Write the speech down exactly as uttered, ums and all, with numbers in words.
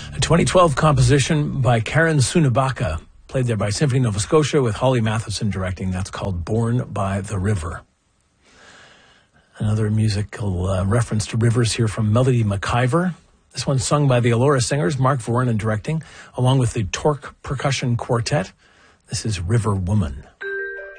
A twenty twelve composition by Karen Sunabaka, played there by Symphony Nova Scotia with Holly Matheson directing. That's called Born by the River. Another musical uh, reference to rivers here from Melody McIver. This one's sung by the Elora Singers, Mark Vernon directing, along with the Torque Percussion Quartet. This is River Woman.